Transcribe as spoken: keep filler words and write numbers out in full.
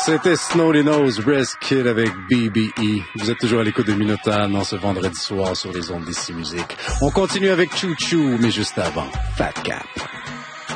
C'était Snowdy Nose, Breast Kid avec B B E. Vous êtes toujours à l'écoute de Minotaur dans ce vendredi soir sur les ondes d'Ici Musique. On continue avec Chou Chou, mais juste avant, Fat Cap.